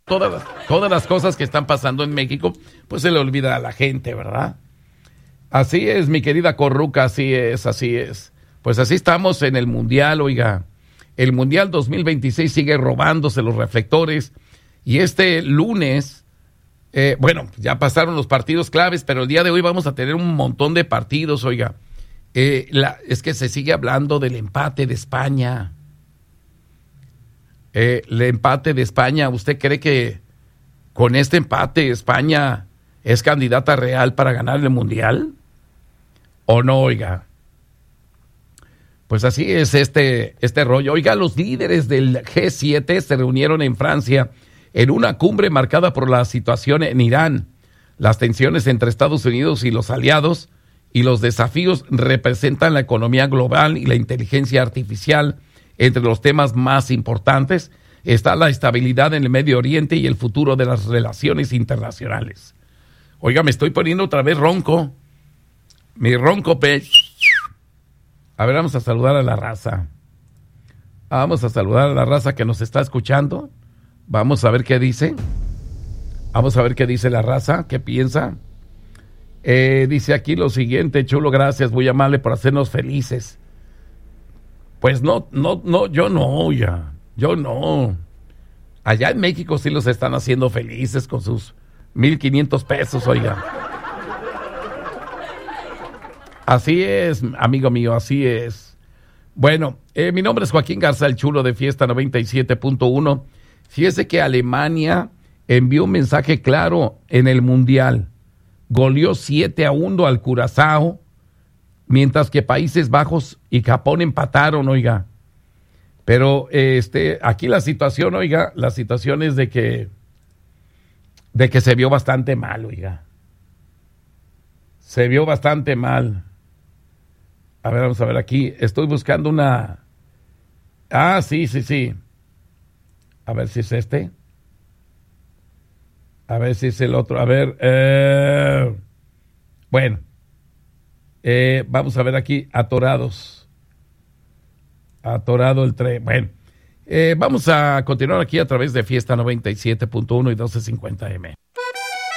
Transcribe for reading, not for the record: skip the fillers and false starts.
todas las cosas que están pasando en México, pues se le olvida a la gente, ¿verdad? Así es, mi querida Corruca, así es. Pues así estamos en el Mundial, oiga. El Mundial 2026 sigue robándose los reflectores. Y este lunes, bueno, ya pasaron los partidos claves, pero el día de hoy vamos a tener un montón de partidos, oiga. Es que se sigue hablando del empate de España. El empate de España, ¿usted cree que con este empate España es candidata real para ganar el Mundial? ¿O no, oiga? Pues así es este rollo. Oiga, los líderes del G7 se reunieron en Francia en una cumbre marcada por la situación en Irán, las tensiones entre Estados Unidos y los aliados y los desafíos representan la economía global y la inteligencia artificial. Entre los temas más importantes está la estabilidad en el Medio Oriente y el futuro de las relaciones internacionales. Oiga, me estoy poniendo otra vez ronco. Mi ronco pez. A ver, vamos a saludar a la raza. Vamos a saludar a la raza que nos está escuchando. Vamos a ver qué dice. Vamos a ver qué dice la raza, qué piensa. Dice aquí lo siguiente: Chulo, gracias, muy amable por hacernos felices. Pues no, yo no, ya. Yo no. Allá en México sí los están haciendo felices con sus 1,500 pesos, oiga. Así es, amigo mío, así es. Bueno, mi nombre es Joaquín Garza, el Chulo de Fiesta 97.1. Fíjese que Alemania envió un mensaje claro en el Mundial. Goleó 7-1 al Curazao, mientras que Países Bajos y Japón empataron, oiga. Pero aquí la situación, oiga, la situación es de que se vio bastante mal, oiga. Se vio bastante mal. A ver, vamos a ver aquí. Estoy buscando una... Ah, sí. A ver si es este. A ver si es el otro. A ver. Bueno. Vamos a ver aquí. Atorados. Atorado el tren. Bueno. Vamos a continuar aquí a través de Fiesta 97.1 y 1250M.